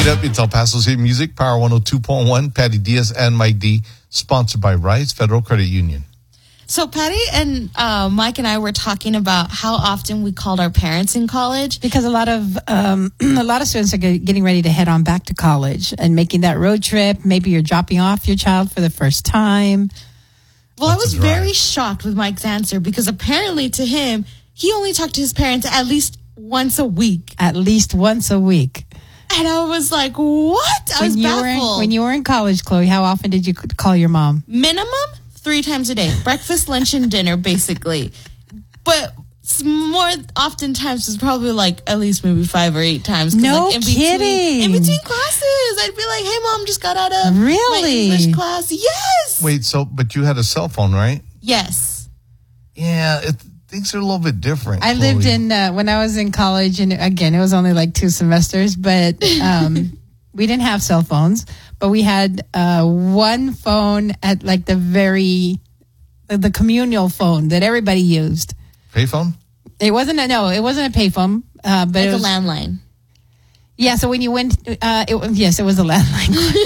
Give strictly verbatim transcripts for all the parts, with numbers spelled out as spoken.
it up. It's El Paso's Hit Music, Power one oh two point one, Patty Diaz and Mike D, sponsored by Rise Federal Credit Union. So Patty and uh, Mike and I were talking about how often we called our parents in college. Because a lot of um, a lot of students are getting ready to head on back to college and making that road trip. Maybe you're dropping off your child for the first time. Well, That's I was very shocked with Mike's answer because apparently to him, he only talked to his parents at least once a week. At least once a week. And I was like, what? I when was you baffled. Were in, when you were in college, Chloe, how often did you call your mom? Minimum three times a day. Breakfast, lunch, and dinner, basically. But more oftentimes it's probably like at least maybe five or eight times. No like in kidding. Between, in between classes, I'd be like, hey, Mom, just got out of really? my English class. Yes. Wait, so, but you had a cell phone, right? Yes. Yeah, it, things are a little bit different. I Chloe. lived in, uh, when I was in college, and again, it was only like two semesters, but um, we didn't have cell phones, but we had uh, one phone at like the very, the communal phone that everybody used. Payphone? It wasn't a, no, it wasn't a payphone, uh, but like it was a landline. Yeah, so when you went, uh, it, yes, it was a landline.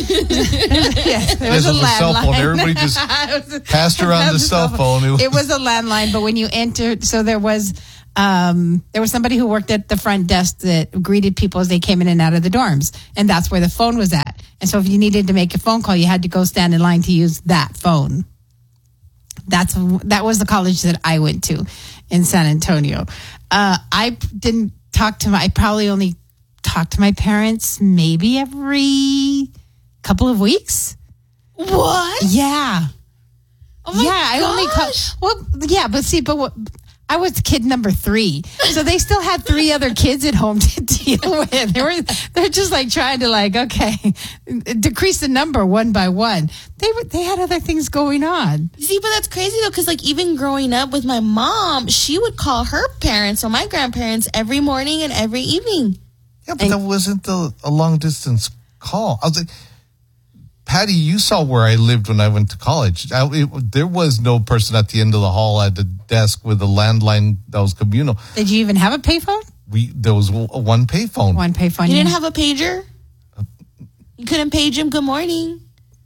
Yes, it was this a was a cell phone. landline. Everybody just passed around the cell phone. phone. It was a landline, but when you entered, so there was, um, there was somebody who worked at the front desk that greeted people as they came in and out of the dorms, and that's where the phone was at. And so if you needed to make a phone call, you had to go stand in line to use that phone. That's that was the college that I went to in San Antonio. Uh, I didn't talk to my. I probably only. talk to my parents maybe every couple of weeks. What? Yeah. Oh my yeah, I only call, well, yeah, but see, but what, I was kid number three, so they still had three other kids at home to deal with. They were, they're just like trying to like, okay, decrease the number one by one. They were, they had other things going on. See, but that's crazy though, because like even growing up with my mom, she would call her parents or my grandparents every morning and every evening. Yeah, but that wasn't the, a long distance call. I was like, Patty, you saw where I lived when I went to college. I, it, there was no person at the end of the hall at the desk with a landline that was communal. Did you even have a payphone? We there was one payphone. One payphone. You yeah. didn't have a pager? You couldn't page him good morning?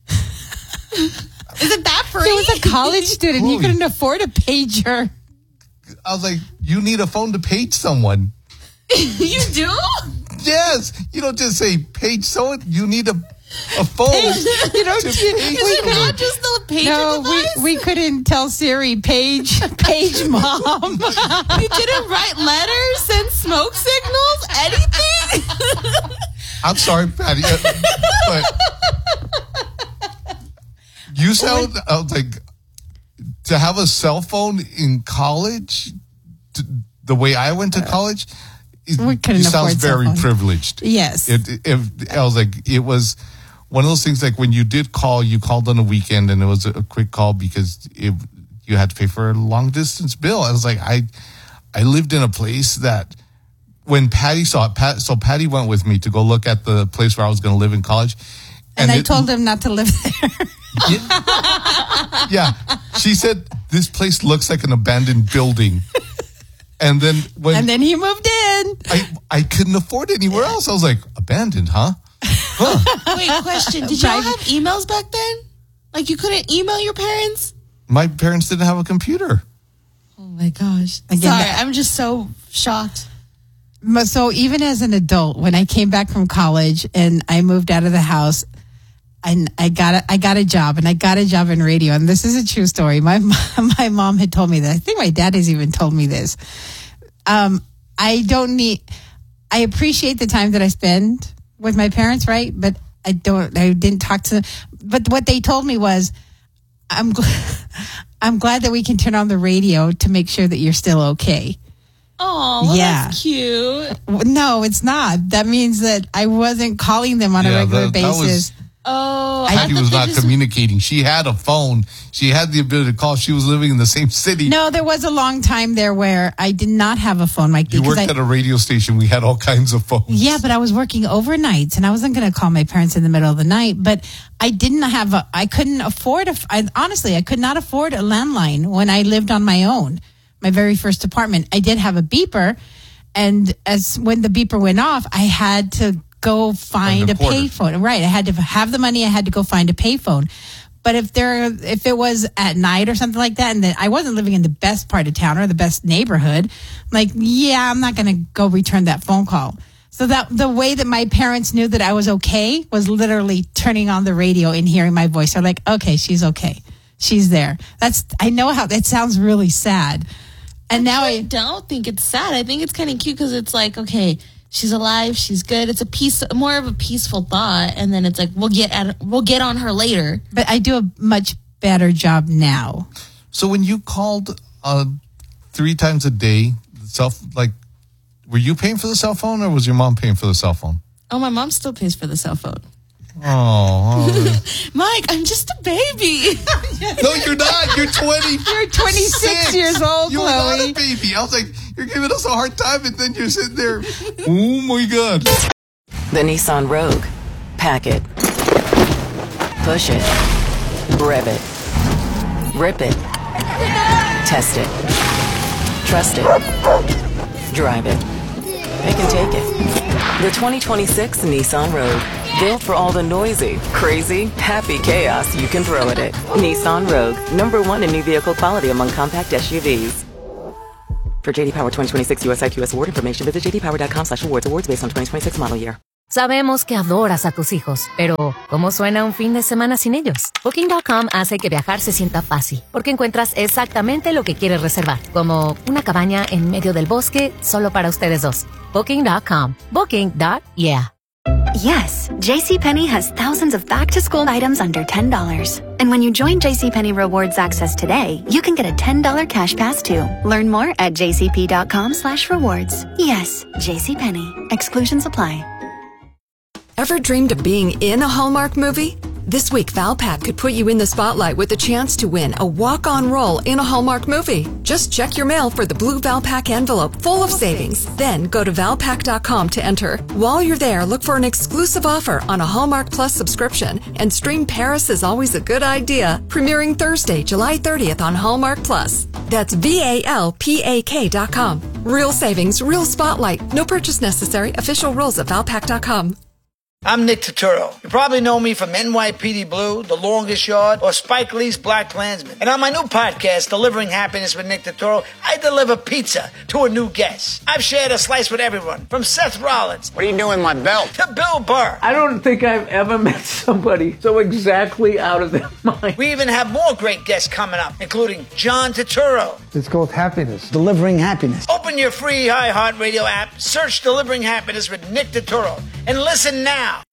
Isn't that free? He was a college student. He couldn't afford a pager. I was like, you need a phone to page someone. You do? Yes. You don't just say page someone. You need a a phone. You know, to you, page Is it someone. not just the pager no, device? we, we couldn't tell Siri, page, page mom. You didn't write letters, send smoke signals, anything? I'm sorry, Patty, but you sound I was like to have a cell phone in college. To, the way I went to college, it, we couldn't it sounds afford cell very phone. privileged. Yes, it, it, it, I was like, it was one of those things. Like when you did call, you called on a weekend, and it was a quick call because it, you had to pay for a long distance bill. I was like, I, I lived in a place that when Patty saw it, Pat, so Patty went with me to go look at the place where I was going to live in college, and, and I it, told him not to live there. Yeah, yeah, she said this place looks like an abandoned building. And then when and then he moved in. I, I couldn't afford anywhere else. I was like, abandoned, huh? Huh. Wait, question. Did y'all have emails back then? Like you couldn't email your parents? My parents didn't have a computer. Oh my gosh. Again, Sorry, that- I'm just so shocked. So even as an adult, when I came back from college and I moved out of the house, and I got a, I got a job, and I got a job in radio. And this is a true story. My mom, my mom had told me that. I think my dad has even told me this. Um, I don't need. I appreciate the time that I spend with my parents, right? But I don't. I didn't talk to them. But what they told me was, I'm gl- I'm glad that we can turn on the radio to make sure that you're still okay. Oh, well, Yeah. that's cute. No, it's not. That means that I wasn't calling them on Yeah, a regular that- that was- basis. Oh, I Patty thought was they not just- communicating. She had a phone. She had the ability to call. She was living in the same city. No, there was a long time there where I did not have a phone, Mike. You because worked I, at a radio station. We had all kinds of phones. Yeah, but I was working overnights, and I wasn't going to call my parents in the middle of the night. But I didn't have a. I couldn't afford a. I, honestly, I could not afford a landline when I lived on my own. My very first apartment, I did have a beeper, and as when the beeper went off, I had to go find a payphone. Right. I had to have the money. I had to go find a payphone. But if there, if it was at night or something like that, and then I wasn't living in the best part of town or the best neighborhood, I'm like, yeah, I'm not going to go return that phone call. So that the way that my parents knew that I was okay was literally turning on the radio and hearing my voice. They're like, okay, she's okay. She's there. That's, I know how that sounds really sad. And now I, I don't think it's sad. I think it's kind of cute because it's like, okay, she's alive, she's good. It's a peace, more of a peaceful thought, and then it's like we'll get at, we'll get on her later. But I do a much better job now. So when you called uh, three times a day, self like, were you paying for the cell phone, or was your mom paying for the cell phone? Oh, my mom still pays for the cell phone. Oh, oh. Mike, I'm just a baby. No, you're not. You're twenty. You're twenty-six years old, You're Chloe. not a baby. I was like, you're giving us a hard time, and then you're sitting there. Oh my God. The Nissan Rogue. Pack it. Push it. Rev it. Rip it. Test it. Trust it. Drive it. It can take it. The twenty twenty-six Nissan Rogue. Built for all the noisy, crazy, happy chaos you can throw at it. Nissan Rogue. Number one in new vehicle quality among compact S U Vs. For J D Power twenty twenty-six U S I Q S award information, visit j d power dot com slash awards. Awards based on twenty twenty-six model year. Sabemos que adoras a tus hijos, pero ¿cómo suena un fin de semana sin ellos? Booking punto com hace que viajar se sienta fácil, porque encuentras exactamente lo que quieres reservar, como una cabaña en medio del bosque solo para ustedes dos. Booking punto com. Booking. Yeah. Yes, JCPenney has thousands of back-to-school items under ten dollars. And when you join JCPenney Rewards Access today, you can get a ten dollars cash pass too. Learn more at jcp.com slash rewards. Yes, JCPenney. Exclusions apply. Ever dreamed of being in a Hallmark movie? This week, Valpak could put you in the spotlight with a chance to win a walk-on role in a Hallmark movie. Just check your mail for the blue Valpak envelope full of savings. Then go to valpak dot com to enter. While you're there, look for an exclusive offer on a Hallmark Plus subscription. And stream Paris is Always a Good Idea, premiering Thursday, July thirtieth on Hallmark Plus. That's V A L P A K dot com. Real savings, real spotlight. No purchase necessary. Official rules at valpak dot com. I'm Nick Turturro. You probably know me from N Y P D Blue, The Longest Yard, or Spike Lee's Black Klansman. And on my new podcast, Delivering Happiness with Nick Turturro, I deliver pizza to a new guest. I've shared a slice with everyone, from Seth Rollins. What are you doing with my belt? To Bill Burr. I don't think I've ever met somebody so exactly out of their mind. We even have more great guests coming up, including John Turturro. It's called Happiness. Delivering Happiness. Open your free iHeartRadio app, search Delivering Happiness with Nick Turturro, and listen now.